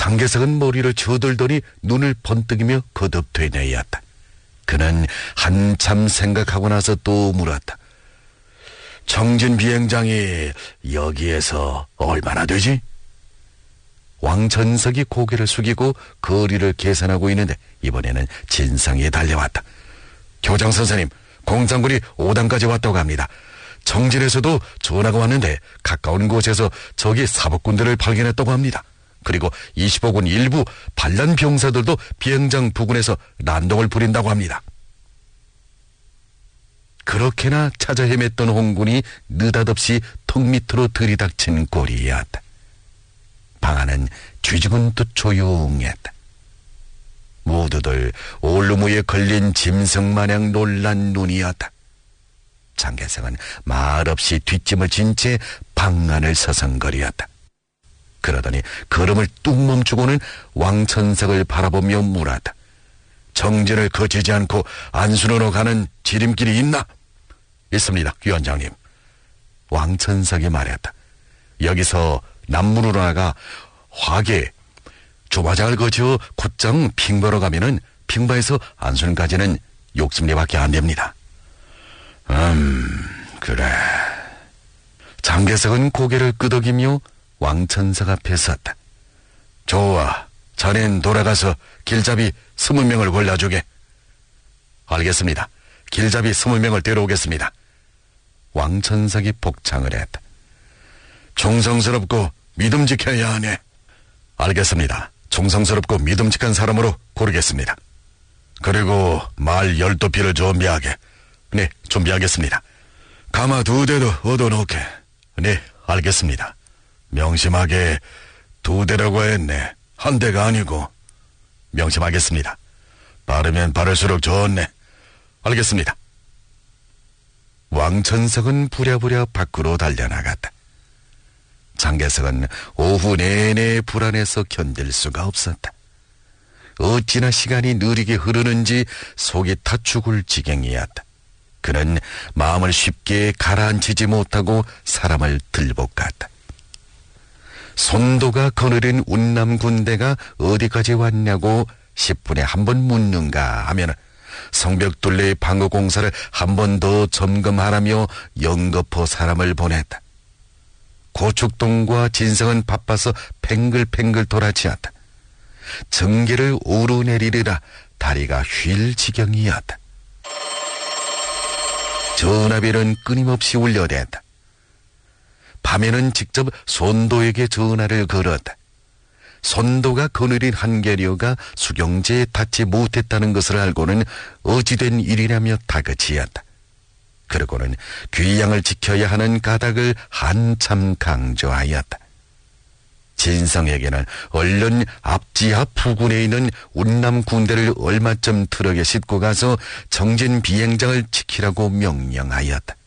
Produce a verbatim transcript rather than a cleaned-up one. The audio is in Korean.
장개석은 머리를 저들더니 눈을 번뜩이며 거듭되뇌었다. 그는 한참 생각하고 나서 또 물었다. 정진 비행장이 여기에서 얼마나 되지? 왕천석이 고개를 숙이고 거리를 계산하고 있는데 이번에는 진상이 달려왔다. 교장 선생님, 공장군이 오당까지 왔다고 합니다. 정진에서도 전화가 왔는데 가까운 곳에서 적이 사복군대를 발견했다고 합니다. 그리고 이십오군 일부 반란 병사들도 비행장 부근에서 난동을 부린다고 합니다. 그렇게나 찾아 헤맸던 홍군이 느닷없이 턱 밑으로 들이닥친 꼴이었다. 방 안은 뒤죽은 듯 조용했다. 모두들 올루무에 걸린 짐승마냥 놀란 눈이었다. 장개석은 말없이 뒷짐을 진 채 방 안을 서성거리었다. 그러더니 걸음을 뚝 멈추고는 왕천석을 바라보며 물었다. 정진을 거치지 않고 안순으로 가는 지름길이 있나? 있습니다, 위원장님. 왕천석이 말했다. 여기서 남문으로 나가 화계, 조마장을 거쳐 곧장 핑바로 가면은 핑바에서 안순까지는 욕심리밖에 안 됩니다. 음, 그래. 장개석은 고개를 끄덕이며 왕천석 앞에 섰다. 좋아, 자넨 돌아가서 길잡이 스무 명을 골라주게. 알겠습니다. 길잡이 스무 명을 데려오겠습니다. 왕천석이 복창을 했다. 충성스럽고 믿음직해야 하네. 알겠습니다. 충성스럽고 믿음직한 사람으로 고르겠습니다. 그리고 말 열두 피를 준비하게. 네, 준비하겠습니다. 가마 두 대도 얻어놓게. 네, 알겠습니다. 명심하게 두 대라고 했네. 한 대가 아니고. 명심하겠습니다. 빠르면 빠를수록 좋네. 알겠습니다. 왕천석은 부랴부랴 밖으로 달려나갔다. 장개석은 오후 내내 불안해서 견딜 수가 없었다. 어찌나 시간이 느리게 흐르는지 속이 타 죽을 지경이었다. 그는 마음을 쉽게 가라앉히지 못하고 사람을 들볶았다. 손도가 거느린 운남 군대가 어디까지 왔냐고 십 분에 한 번 묻는가 하면 성벽둘레의 방어 공사를 한 번 더 점검하라며 영거포 사람을 보냈다. 고축동과 진성은 바빠서 팽글팽글 돌아치었다. 전기를 오르내리느라 다리가 휠 지경이었다. 전화벨은 끊임없이 울려댔다. 밤에는 직접 손도에게 전화를 걸었다. 손도가 거느린 한계료가 수경제에 닿지 못했다는 것을 알고는 어찌된 일이라며 다그치었다. 그러고는 귀양을 지켜야 하는 까닭을 한참 강조하였다. 진성에게는 얼른 앞지하 부근에 있는 운남 군대를 얼마쯤 트럭에 싣고 가서 정진 비행장을 지키라고 명령하였다.